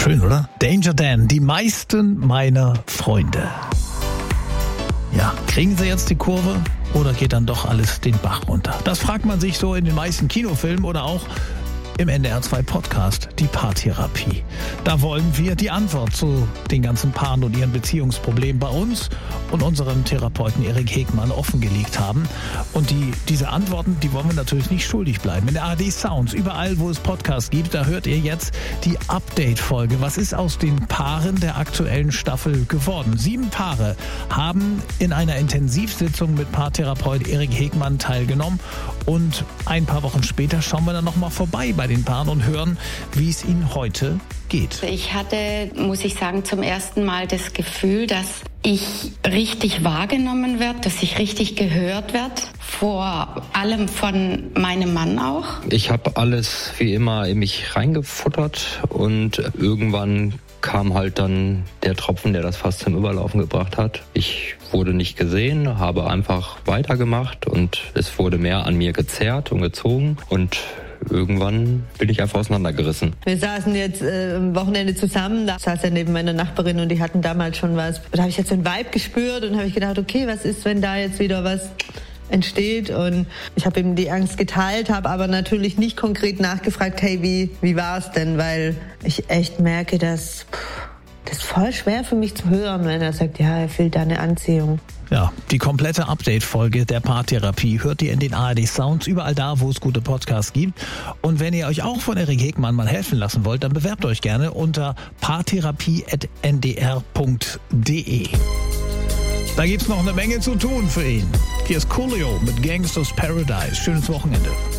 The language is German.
Schön, oder? Danger Dan, die meisten meiner Freunde. Ja, kriegen sie jetzt die Kurve oder geht dann doch alles den Bach runter? Das fragt man sich so in den meisten Kinofilmen oder auch im NDR 2 Podcast, die Paartherapie. Da wollen wir die Antwort zu den ganzen Paaren und ihren Beziehungsproblemen bei uns und unserem Therapeuten Erik Hegmann offengelegt haben. Und diese Antworten, die wollen wir natürlich nicht schuldig bleiben. In der ARD Sounds, überall wo es Podcasts gibt, da hört ihr jetzt die Update-Folge. Was ist aus den Paaren der aktuellen Staffel geworden? 7 Paare haben in einer Intensivsitzung mit Paartherapeut Erik Hegmann teilgenommen. Und ein paar Wochen später schauen wir dann nochmal vorbei bei den Paaren und hören, wie es ihnen heute geht. Ich hatte, muss ich sagen, zum ersten Mal das Gefühl, dass ich richtig wahrgenommen werde, dass ich richtig gehört werde, vor allem von meinem Mann auch. Ich habe alles wie immer in mich reingefuttert und irgendwann kam halt dann der Tropfen, der das fast zum Überlaufen gebracht hat. Ich wurde nicht gesehen, habe einfach weitergemacht und es wurde mehr an mir gezerrt und gezogen und irgendwann bin ich einfach auseinandergerissen. Wir saßen jetzt am Wochenende zusammen, da saß er neben meiner Nachbarin und die hatten damals schon was. Da habe ich jetzt so einen Vibe gespürt und habe ich gedacht, okay, was ist, wenn da jetzt wieder was entsteht? Und ich habe ihm die Angst geteilt, habe aber natürlich nicht konkret nachgefragt, hey, wie war es denn? Weil ich echt merke, das ist voll schwer für mich zu hören, wenn er sagt, ja, er fühlt da eine Anziehung. Ja, die komplette Update-Folge der Paartherapie hört ihr in den ARD Sounds, überall da, wo es gute Podcasts gibt. Und wenn ihr euch auch von Erik Hegmann mal helfen lassen wollt, dann bewerbt euch gerne unter paartherapie@ndr.de. Da gibt's noch eine Menge zu tun für ihn. Hier ist Coolio mit Gangsters Paradise. Schönes Wochenende.